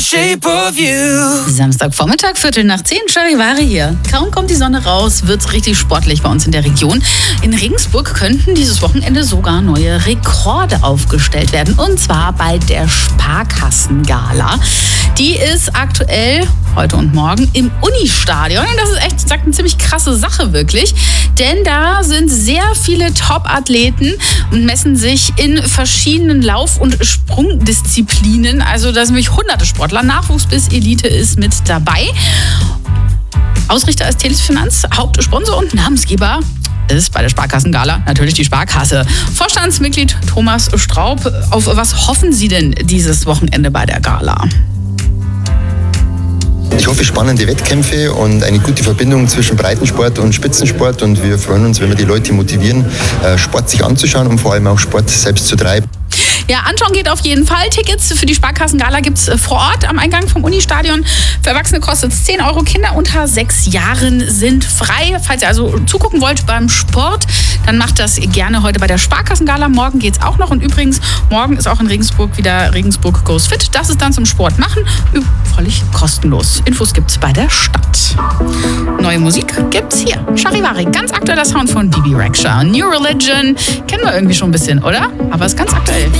shape of you. Samstagvormittag, 9:15, Charivari hier. Kaum kommt die Sonne raus, wird's richtig sportlich bei uns in der Region. In Regensburg könnten dieses Wochenende sogar neue Rekorde aufgestellt werden. Und zwar bei der Sparkassengala. Die ist aktuell heute und morgen im Unistadion. Und das ist echt, sagt, eine ziemlich krasse Sache wirklich. Denn da sind sehr viele Top-Athleten und messen sich in verschiedenen Lauf- und Sprungdisziplinen. Also da sind wirklich hunderte Sportler. Nachwuchs bis Elite ist mit dabei. Ausrichter ist Telefinanz, Hauptsponsor und Namensgeber ist bei der Sparkassengala natürlich die Sparkasse. Vorstandsmitglied Thomas Straub, auf was hoffen Sie denn dieses Wochenende bei der Gala? Ich hoffe, spannende Wettkämpfe und eine gute Verbindung zwischen Breitensport und Spitzensport. Und wir freuen uns, wenn wir die Leute motivieren, Sport sich anzuschauen und vor allem auch Sport selbst zu treiben. Ja, anschauen geht auf jeden Fall. Tickets für die Sparkassengala gibt es vor Ort am Eingang vom Unistadion. Für Erwachsene kostet es 10 Euro. Kinder unter 6 Jahren sind frei. Falls ihr also zugucken wollt beim Sport, dann macht das gerne heute bei der Sparkassengala. Morgen geht's auch noch. Und übrigens, morgen ist auch in Regensburg wieder Regensburg Goes Fit. Das ist dann zum Sport machen. Völlig kostenlos. Infos gibt's bei der Stadt. Neue Musik gibt's hier. Charivari, ganz aktueller Sound von Bibi Rexha. New Religion kennen wir irgendwie schon ein bisschen, oder? Aber ist ganz aktuell.